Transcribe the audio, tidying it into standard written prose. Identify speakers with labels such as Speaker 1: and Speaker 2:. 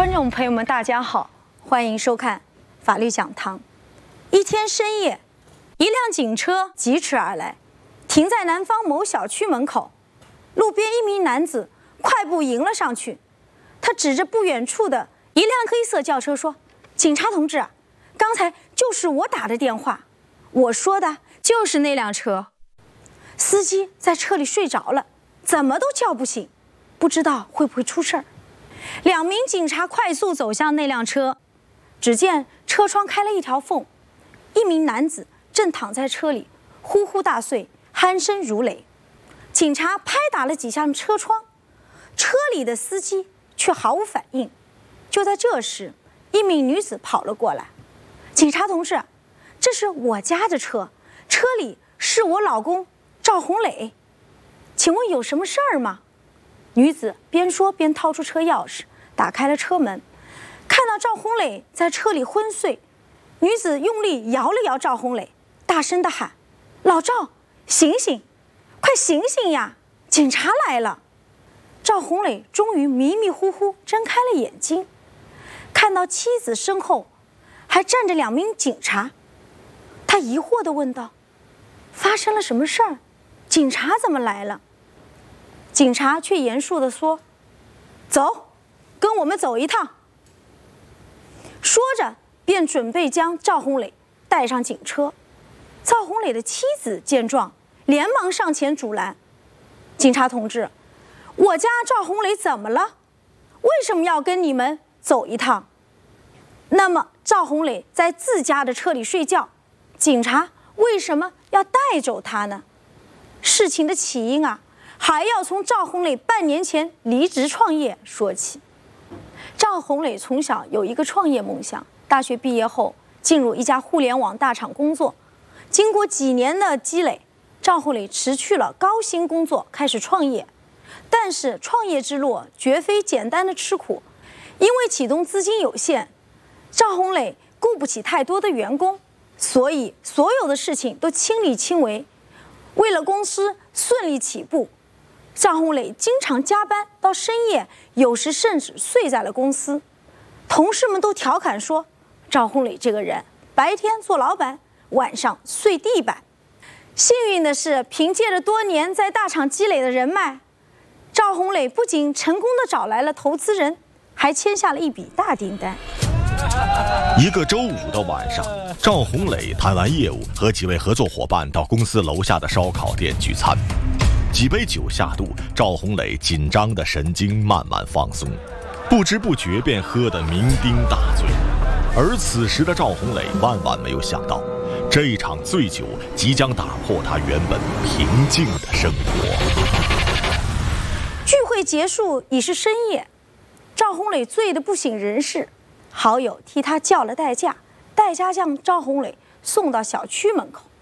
Speaker 1: 观众朋友们，大家好，欢迎收看法律讲堂。一天深夜，一辆警车疾驰而来，停在南方某小区门口。路边一名男子快步迎了上去，他指着不远处的一辆黑色轿车说：“警察同志，刚才就是我打的电话，我说的就是那辆车。”司机在车里睡着了，怎么都叫不醒，不知道会不会出事儿。两名警察快速走向那辆车，只见车窗开了一条缝，一名男子正躺在车里，呼呼大睡，鼾声如雷。警察拍打了几下车窗，车里的司机却毫无反应。就在这时，一名女子跑了过来：“警察同志，这是我家的车，车里是我老公赵红磊，请问有什么事儿吗？”女子边说边掏出车钥匙，打开了车门，看到赵红磊在车里昏睡，女子用力摇了摇赵红磊，大声地喊：“老赵，醒醒，快醒醒呀，警察来了！”赵红磊终于迷迷糊糊睁开了眼睛，看到妻子身后还站着两名警察，他疑惑地问道：“发生了什么事儿？警察怎么来了？”警察却严肃地说：“走，跟我们走一趟。”说着便准备将赵红磊带上警车。赵红磊的妻子见状，连忙上前阻拦：“警察同志，我家赵红磊怎么了？为什么要跟你们走一趟？那么赵红磊在自家的车里睡觉，警察为什么要带走他呢？”事情的起因还要从赵红磊半年前离职创业说起。赵红磊从小有一个创业梦想，大学毕业后进入一家互联网大厂工作。经过几年的积累，赵红磊辞去了高薪工作，开始创业。但是创业之路绝非简单的吃苦，因为启动资金有限，赵红磊雇不起太多的员工，所以所有的事情都亲力亲为。为了公司顺利起步，赵红磊经常加班到深夜，有时甚至睡在了公司。同事们都调侃说，赵红磊这个人白天做老板，晚上睡地板。幸运的是，凭借着多年在大厂积累的人脉，赵红磊不仅成功地找来了投资人，还签下了一笔大订单。
Speaker 2: 一个周五的晚上，赵红磊谈完业务，和几位合作伙伴到公司楼下的烧烤店聚餐。几杯酒下肚，赵红磊紧张的神经慢慢放松，不知不觉便喝得酩酊大醉。而此时的赵红磊万万没有想到，这一场醉酒即将打破他原本平静的生活。
Speaker 1: 聚会结束已是深夜，赵红磊醉得不省人事，好友替他叫了代驾，代驾将赵红磊送到小区门口。